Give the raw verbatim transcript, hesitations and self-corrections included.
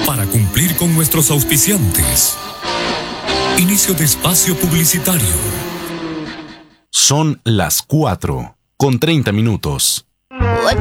para cumplir con nuestros auspiciantes. Inicio de espacio publicitario. Son las cuatro con treinta minutos.